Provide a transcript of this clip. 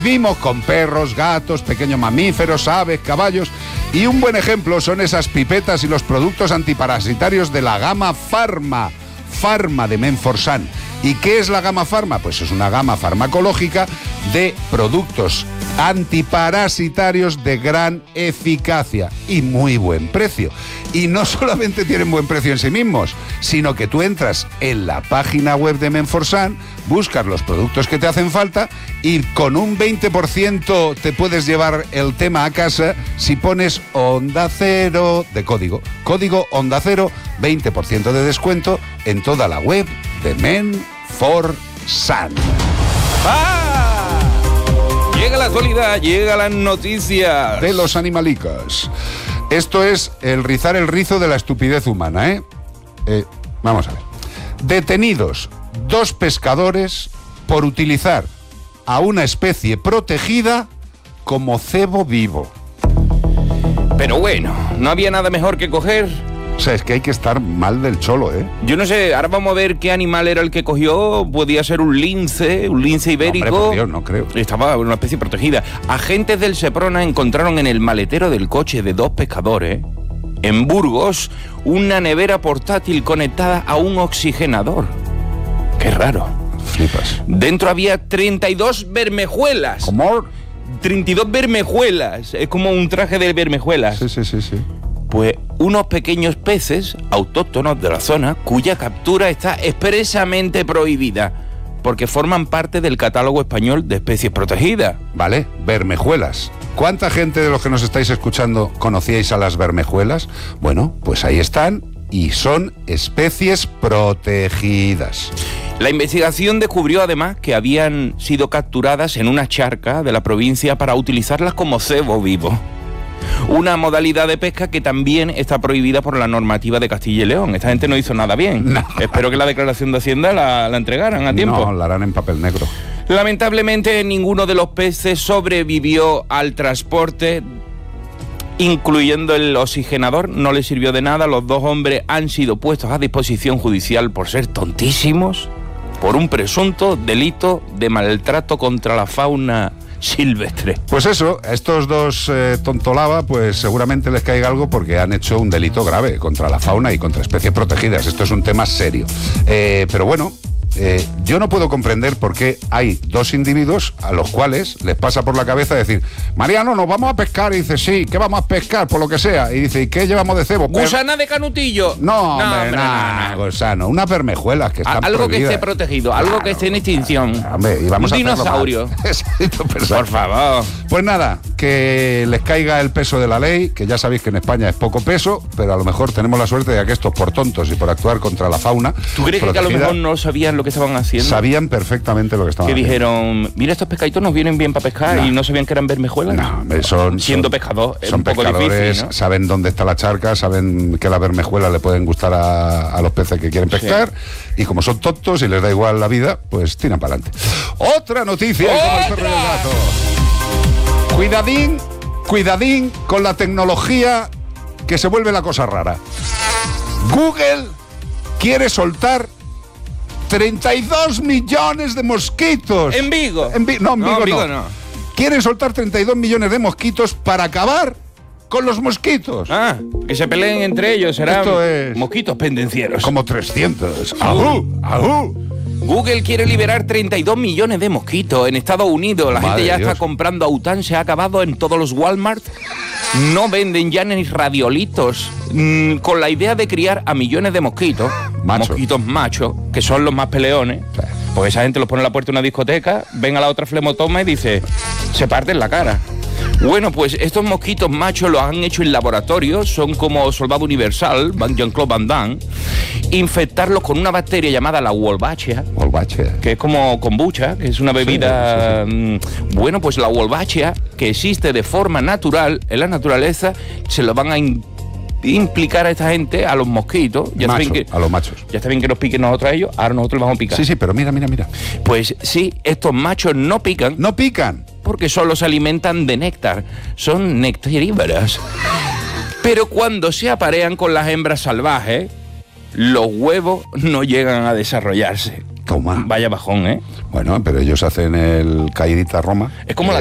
Vivimos con perros, gatos, pequeños mamíferos, aves, caballos, y un buen ejemplo son esas pipetas y los productos antiparasitarios de la gama Pharma de Menforsan. ¿Y qué es la gama Pharma? Pues es una gama farmacológica de productos antiparasitarios de gran eficacia y muy buen precio. Y no solamente tienen buen precio en sí mismos, sino que tú entras en la página web de Menforsan, buscas los productos que te hacen falta y con un 20% te puedes llevar el tema a casa si pones Onda Cero de código Onda Cero, 20% de descuento en toda la web de Menforsan. ¡Ah! Llega la actualidad, llega las noticias de los animalicos. Esto es el rizar el rizo de la estupidez humana, ¿eh? Vamos a ver. Detenidos 2 pescadores por utilizar a una especie protegida como cebo vivo. Pero bueno, no había nada mejor que coger. O sea, es que hay que estar mal del cholo, ¿eh? Yo no sé, ahora vamos a ver qué animal era el que cogió. Podía ser un lince ibérico. No, hombre, por Dios, no creo. Estaba en una especie protegida. Agentes del Seprona encontraron en el maletero del coche de 2 pescadores, en Burgos, una nevera portátil conectada a un oxigenador. Qué raro. Flipas. Dentro había 32 bermejuelas. ¿Cómo? 32 bermejuelas. Es como un traje de bermejuelas. Sí. Pues unos pequeños peces autóctonos de la zona cuya captura está expresamente prohibida porque forman parte del catálogo español de especies protegidas. Vale, bermejuelas. ¿Cuánta gente de los que nos estáis escuchando conocíais a las bermejuelas? Bueno, pues ahí están y son especies protegidas. La investigación descubrió además que habían sido capturadas en una charca de la provincia para utilizarlas como cebo vivo. Una modalidad de pesca que también está prohibida por la normativa de Castilla y León. Esta gente no hizo nada bien. No. Espero que la declaración de Hacienda la entregaran a tiempo. No, la harán en papel negro. Lamentablemente ninguno de los peces sobrevivió al transporte, incluyendo el oxigenador. No les sirvió de nada. Los 2 hombres han sido puestos a disposición judicial por ser tontísimos, por un presunto delito de maltrato contra la fauna silvestre. Pues eso, a estos 2 tontolaba, pues seguramente les caiga algo porque han hecho un delito grave contra la fauna y contra especies protegidas. Esto es un tema serio. Pero bueno, yo no puedo comprender por qué hay 2 individuos a los cuales les pasa por la cabeza decir: Mariano, nos vamos a pescar. Y dice: sí, ¿qué vamos a pescar? Por lo que sea. Y dice: ¿y qué llevamos de cebo? ¿Gusana de canutillo? No, hombre, nada, gusano. Unas bermejuelas que están algo prohibidas. Que esté protegido, algo que esté en extinción. Hombre, y vamos un a dinosaurio. Por favor. Pues nada, que les caiga el peso de la ley, que ya sabéis que en España es poco peso, pero a lo mejor tenemos la suerte de que estos por tontos y por actuar contra la fauna ¿Tú crees protegida, que a lo mejor no sabían lo que estaban haciendo? Sabían perfectamente lo que estaban haciendo. Que dijeron: mira, estos pescaditos nos vienen bien para pescar, y no sabían que eran bermejuelas. No, siendo pescador es un poco difícil, ¿no? Saben dónde está la charca, saben que las bermejuelas le pueden gustar a los peces que quieren pescar, sí. Y como son tontos y les da igual la vida, pues tiran para adelante. Otra noticia. Como el perro y el gato. Cuidadín con la tecnología que se vuelve la cosa rara. Google quiere soltar 32 millones de mosquitos. ¿En Vigo? No, en Vigo no. Quieren soltar 32 millones de mosquitos para acabar con los mosquitos. Ah, que se peleen entre ellos, serán mosquitos pendencieros. Como 300. ¡Ajú! Google quiere liberar 32 millones de mosquitos en Estados Unidos. La gente ya está comprando Autan, se ha acabado en todos los Walmart. No venden ya ni radiolitos. Con la idea de criar a millones de mosquitos. Mosquitos machos, que son los más peleones. Sí. Pues esa gente los pone en la puerta de una discoteca, ven a la otra flemotoma y dice: se parten la cara. Bueno, pues estos mosquitos machos los han hecho en laboratorio, son como soldado universal, Jean-Claude Van Damme. Infectarlos con una bacteria llamada la Wolbachia, que es como kombucha, que es una bebida... Sí. Bueno, pues la Wolbachia, que existe de forma natural en la naturaleza, se lo van a implicar a esta gente, a los mosquitos. A los machos. Ya está bien que nos piquen nosotros a ellos, ahora nosotros les vamos a picar. Sí, pero mira. Pues sí, estos machos no pican. No pican. Porque solo se alimentan de néctar. Son nectarívoros. Pero cuando se aparean con las hembras salvajes, los huevos no llegan a desarrollarse. Toma. Vaya bajón, ¿eh? Bueno, pero ellos hacen el Caidita Roma. Es como